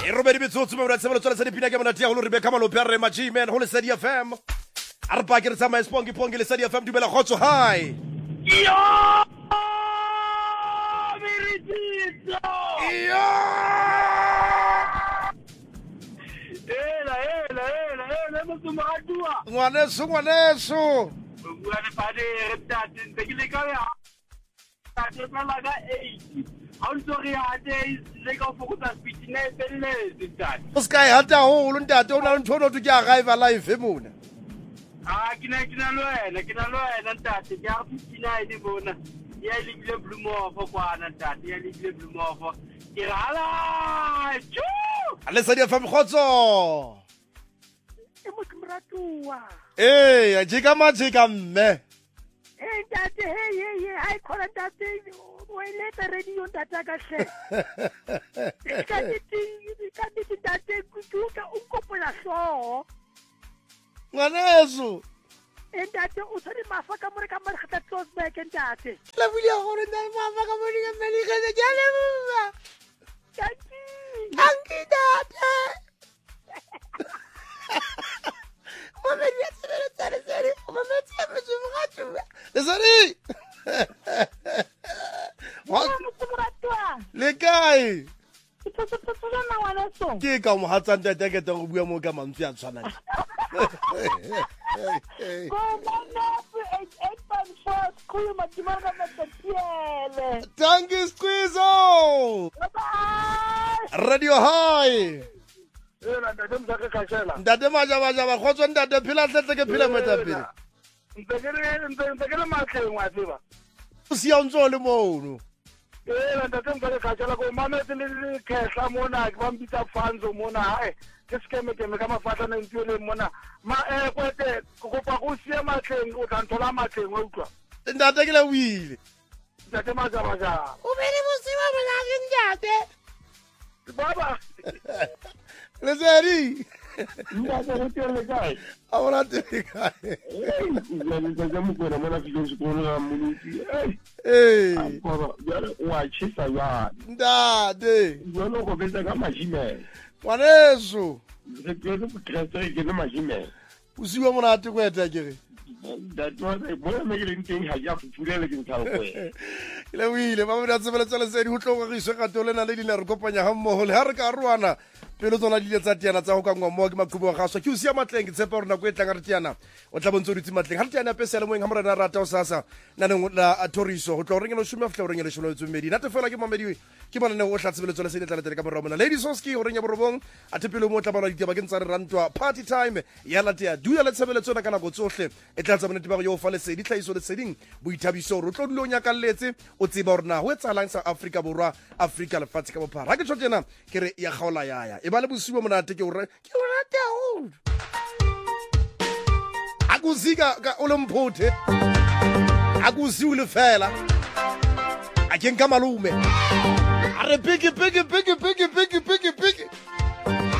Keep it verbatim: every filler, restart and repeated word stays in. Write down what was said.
e robedi bitsotso mo ratse bolotsela se dipina ke mona tia go re Rebecca Malope re ma G-man go le Study F M a re pa ke re tsamaye spongi pongi le Study F M dumela khotso hi yo Meritito yo ela ela ela ela mo sumatua ngwaneso ngwaneso bua le pade re tate ntse ke le ka ya tate tsala ka eight ha o tsore ya ate le ka fokotsa speed ne pelle tate o sky hata holo ntate o na le nthono tu ke a arrive live mona ah kina kina lo ena kina lo ena tate ke a kina e di bona ya le bile blue mofo kwana tate ya le bile blue mofo ke rala chu ale Study F M khotso e mo kumratua eh jika majika mme eh tate hey hey hey ai khona tate wele ta radio tata ka hle ka titi ka titi tate kutuka unkopola so ngwaneso eh tate o tsere mafa ka more ka more khata close back tate la bile gore nna mafa ka more ka meli ka ja le bua tate angi tate mama ya tsere tsere tsere mama tsere tsere gatu tsere le kae ke ka mo hatsa ntate ke teng go bua mo ka mantsi a tshwanang Tangi Squeezo Radio High ela ntate mzaka khashela ntate maja maja ba khotso ntate phila tletse ke phila metapele ntse ke le ntse ke le matleng wa tseba o sia ntso le mono ela ntate mzaka khashela ko mametse le khehla mona ke ba mbitsa fanzo mona hae ke skeme ke me ka mafatla na ntse le mona ma eh kwete go kopa go sia matleng o tla nthola matleng wa utlwa ntate ke le wile ntate maja maja o bele bosiwa bona ke ntate baba le seri ntate re tele kae ahora te kae le ntate mo kona mona ke go sekolo ga moluti eh baba ya wa chisa ya ntate jalo go betsa ka mashime ngwaneso re ke go kretse ke na mashime o siwa monate kweta ke re that was a boy making thing ha ya fufulela ke ntshao le wile ba mo ratse bele tsele sedi ho tloga go iswe gato le na le dina re kopanya ga mmogo le ha re ka ruana pele tsona dile tsa tiana tsa go ka ngwa mo ke makhubo ga so ke o sia matleng ke tshepa rona go etlang re tiana o tla bontse o ditse matleng ha re tiana pesele moeng ha morena rata o sasa na neng la toriso go tlo rengela shume ftle o rengela shume tso medi nate fela ke mamedi ke bona ne o hlatsebele tsole se ditla le tele ka morwa mona ladies soski o renya borobong a tepelo mo tla bana ditaba ke ntsa re rantwa party time ya latia duya le tsebele tsona kana go tsohle e tla tsa bonete ba yo fa le se di tlhaiso le seding boithabiso ro tlo dilo nya ka letse o tseba rona ho etsalang sa Africa borwa Africa le fatse ka bophara ha ke tshotena ke re ya khaola yaya e ba le bosiwa monate ke o re ke o rata ho akuzika ka o le mphothe akuziwe le fela a ke nka malume a re piki piki piki piki piki